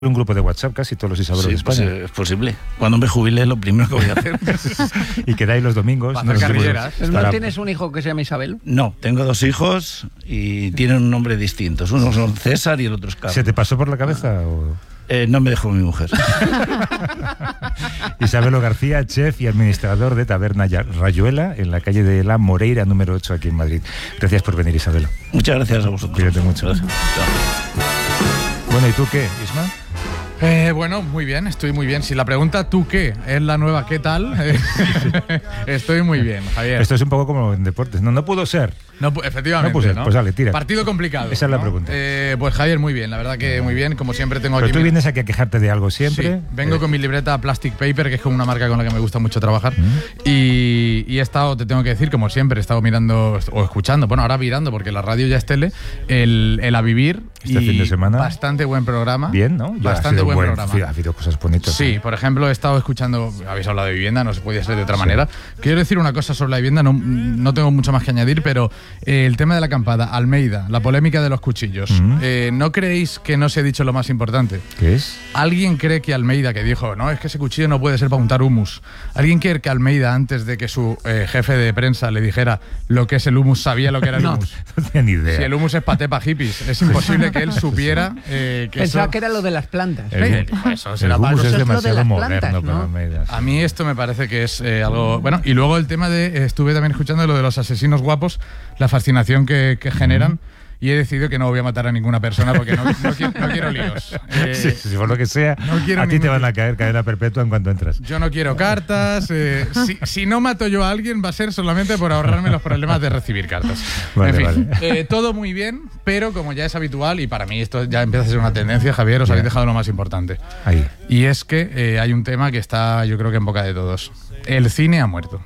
un grupo de WhatsApp casi todos los Isabelos de España. Pues es posible. Cuando me jubile es lo primero que voy a hacer. Y quedáis los domingos. Para hacer carrilleras. ¿No tienes un hijo que se llama Isabel? No, tengo 2 hijos y tienen un nombre distinto. Uno son César y el otro es Carlos. ¿Se te pasó por la cabeza? O... no me dejó mi mujer. Isabelo García, chef y administrador de Taberna Rayuela en la calle de la Moreira, número 8, aquí en Madrid. Gracias por venir, Isabelo. Muchas gracias a vosotros. Cuídate mucho. Gracias. Bueno, ¿y tú qué, Isma? Bueno, muy bien, estoy muy bien. Si la pregunta ¿tú qué? Es la nueva ¿qué tal? Estoy muy bien, Javier. Esto es un poco como en deportes. No pudo ser. No, efectivamente. No pudo ser. Pues dale, tira. Partido complicado. Esa es la ¿no? pregunta. Pues Javier, muy bien. La verdad que muy bien. Como siempre tengo Pero aquí... tú vienes aquí a quejarte de algo siempre. Sí, vengo con mi libreta Plastic Paper, que es como una marca con la que me gusta mucho trabajar. Y he estado, te tengo que decir, como siempre, he estado mirando o escuchando, bueno, ahora mirando, porque la radio ya es tele, el A Vivir. Este fin de semana. Bastante buen programa. Bien, ¿no? Bastante buen programa. Ha habido cosas bonitas. Sí, por ejemplo, he estado escuchando, habéis hablado de vivienda, no se podía ser de otra manera. Quiero decir una cosa sobre la vivienda, no tengo mucho más que añadir, pero el tema de la acampada, Almeida, la polémica de los cuchillos. ¿No creéis que no se ha dicho lo más importante? ¿Qué es? ¿Alguien cree que Almeida, que dijo, no, es que ese cuchillo no puede ser para untar humus? ¿Alguien cree que Almeida, antes de que su jefe de prensa le dijera lo que es el humus, sabía lo que era el humus? No tenía ni idea. Si el humus es paté para hippies, es imposible que él supiera que Pensaba eso... que era lo de las plantas. Eso será el humus para- es eso es lo de demasiado las moderno plantas, para ¿no? Almeida. A mí esto me parece que es algo... Bueno, y luego el tema de... Estuve también escuchando lo de los asesinos guapos, la fascinación que generan, y he decidido que no voy a matar a ninguna persona porque no quiero líos. Sí, por lo que sea, no quiero a ti te ningún- van a caer cadena perpetua en cuanto entras. Yo no quiero cartas. Si no mato yo a alguien va a ser solamente por ahorrarme los problemas de recibir cartas. Vale, en fin, todo muy bien, pero como ya es habitual, y para mí esto ya empieza a ser una tendencia, Javier, os habéis dejado lo más importante. Ahí. Y es que hay un tema que está, yo creo que en boca de todos. El cine ha muerto.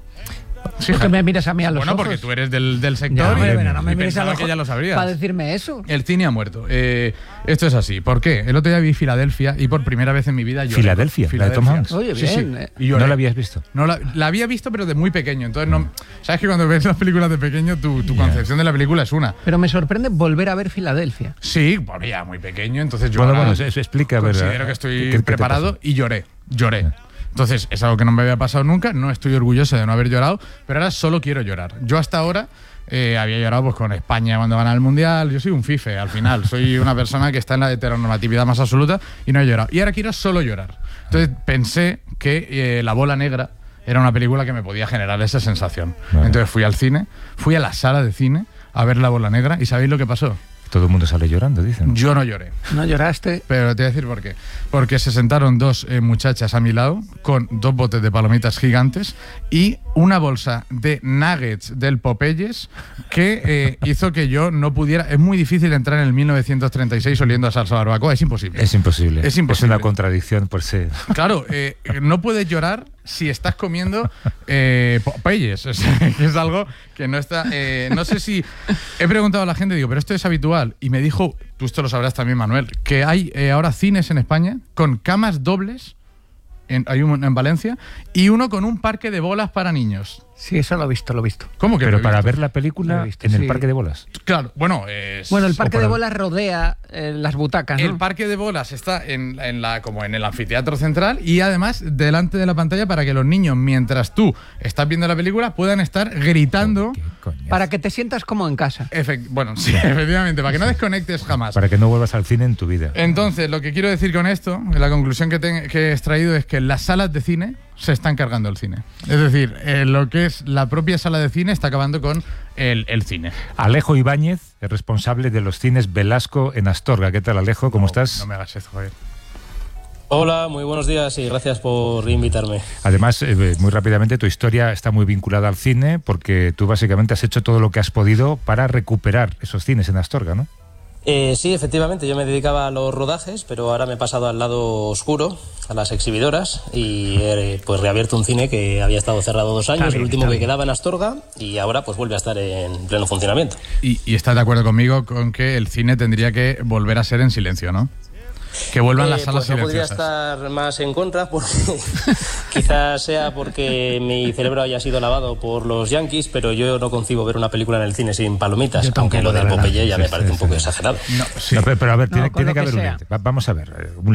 Sí, ¿Por qué me miras a mí a los bueno, ojos? porque tú eres del sector Ya, hombre, y, pero no me y mires a pensaba los que ya lo sabrías. para decirme eso. El cine ha muerto. Esto es así. ¿Por qué? El otro día vi Filadelfia y por primera vez en mi vida lloré. Filadelfia, la de Tom Hanks. Oye, Sí, bien. sí. Y lloré. ¿No la habías visto? No, la había visto, pero de muy pequeño. Entonces, no, sabes que cuando ves las películas de pequeño, tu concepción de la película es una. Pero me sorprende volver a ver Filadelfia. Sí, porque ya muy pequeño. Entonces yo Bueno, ahora eso explica, a ver. considero que estoy ¿qué te preparado pasó? y lloré. Entonces, es algo que no me había pasado nunca. No estoy orgulloso de no haber llorado, pero ahora solo quiero llorar. Yo hasta ahora había llorado pues con España cuando van al Mundial. Yo soy un fife, al final. Soy una persona que está en la heteronormatividad más absoluta y no he llorado. Y ahora quiero solo llorar. Entonces pensé que La Bola Negra era una película que me podía generar esa sensación. Vale. Entonces fui al cine, fui a la sala de cine a ver La Bola Negra y ¿sabéis lo que pasó? Todo el mundo sale llorando, dicen. Yo no lloré. ¿No lloraste? Pero te voy a decir por qué. Porque se sentaron 2 muchachas a mi lado con 2 botes de palomitas gigantes y una bolsa de nuggets del Popeyes que hizo que yo no pudiera... Es muy difícil entrar en el 1936 oliendo a salsa barbacoa. Es imposible. Es imposible. Es imposible. Es una contradicción por sí. Claro, no puedes llorar si estás comiendo Popeyes. O sea, que es algo que no está... no sé si... He preguntado a la gente, digo, pero esto es habitual. Y me dijo, tú esto lo sabrás también, Manuel, que hay ahora cines en España con camas dobles, hay uno en Valencia, y uno con un parque de bolas para niños. Sí, eso lo he visto. ¿Cómo que Pero lo he para visto? ver la película Lo he visto, en el sí. parque de bolas. Claro, bueno, Bueno, el parque o para- de bolas rodea las butacas, ¿no? el parque de bolas está como en el anfiteatro central y además delante de la pantalla para que los niños, mientras tú estás viendo la película, puedan estar gritando. ¿Qué coñazo? Para que te sientas como en casa. Bueno, sí, efectivamente, para que no desconectes jamás. Para que no vuelvas al cine en tu vida. Entonces, lo que quiero decir con esto, la conclusión que he extraído es que las salas de cine se están cargando el cine. Es decir, lo que es la propia sala de cine está acabando con el cine. Alejo Ibáñez es responsable de los cines Velasco en Astorga. ¿Qué tal, Alejo? ¿Cómo estás? No me hagas eso, Javier. Hola, muy buenos días y gracias por invitarme. Además, muy rápidamente, tu historia está muy vinculada al cine porque tú básicamente has hecho todo lo que has podido para recuperar esos cines en Astorga, ¿no? Sí, efectivamente, yo me dedicaba a los rodajes, pero ahora me he pasado al lado oscuro, a las exhibidoras, y he pues reabierto un cine que había estado cerrado 2 años, bien, el último está que bien. quedaba en Astorga, y ahora pues vuelve a estar en pleno funcionamiento. Y estás de acuerdo conmigo con que el cine tendría que volver a ser en silencio, ¿no? Que vuelvan las salas pues no podría silenciosas. estar más en contra, porque quizás sea porque mi cerebro haya sido lavado por los Yankees, pero yo no concibo ver una película en el cine sin palomitas, Yo tampoco, aunque lo la del verdad. Popeye ya me parece un poco exagerado. No, sí. No, pero a ver, No, tiene con lo que que haber un sea. límite. Vamos a ver.